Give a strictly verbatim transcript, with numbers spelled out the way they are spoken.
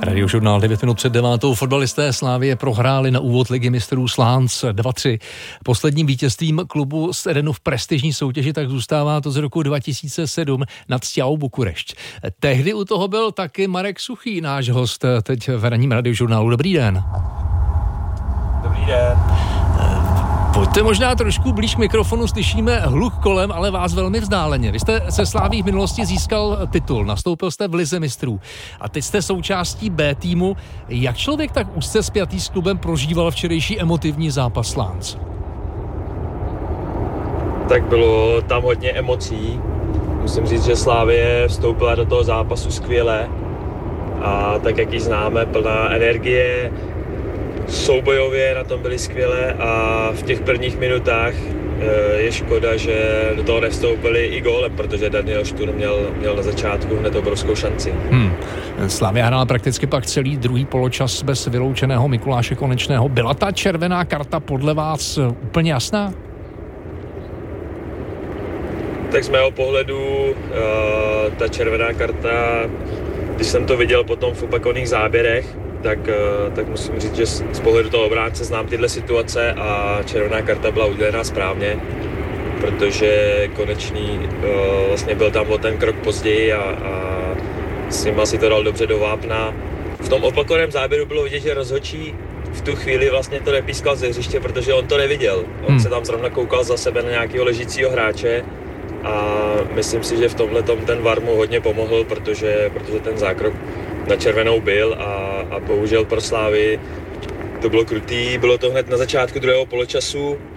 Radiožurnál devět minut před devátou. Fotbalisté Slavie prohráli na úvod Ligy mistrů s Lens dva tři. Posledním vítězstvím klubu z Edenu v prestižní soutěži tak zůstává to z roku dva tisíce sedm nad Steaua Bukurešť. Tehdy u toho byl taky Marek Suchý, náš host teď v ranním Radiožurnálu. Dobrý den. Dobrý den. Pojďte možná trošku blíž k mikrofonu, slyšíme hluk kolem, ale vás velmi vzdáleně. Vy jste se Slaví v minulosti získal titul, nastoupil jste v Lize mistrů a teď jste součástí B týmu. Jak člověk tak úzce spjatý s klubem prožíval včerejší emotivní zápas Lens? Tak bylo tam hodně emocí. Musím říct, že Slavie vstoupila do toho zápasu skvěle a tak, jak ji známe, plná energie. Soubojově na tom byli skvěle a v těch prvních minutách je škoda, že do toho nevstoupili i gólem, protože Daniel Štur měl, měl na začátku hned obrovskou šanci. Hmm. Slavia hrála prakticky pak celý druhý poločas bez vyloučeného Mikuláše Konečného. Byla ta červená karta podle vás úplně jasná? Tak z mého pohledu ta červená karta, když jsem to viděl potom v opakovaných záběrech, Tak, tak musím říct, že z pohledu toho obránce znám tyhle situace a červená karta byla udělená správně, protože Konečný vlastně byl tam o ten krok později a, a s nima si to dal dobře do vápna. V tom opakovaném záběru bylo vidět, že rozhodčí v tu chvíli vlastně to nepískal ze hřiště, protože on to neviděl. On hmm. se tam zrovna koukal za sebe na nějakého ležícího hráče a myslím si, že v tomhletom ten V A R mu hodně pomohl, protože, protože ten zákrok na červenou byl a, a bohužel pro Slávy to bylo krutý. Bylo to hned na začátku druhého poločasu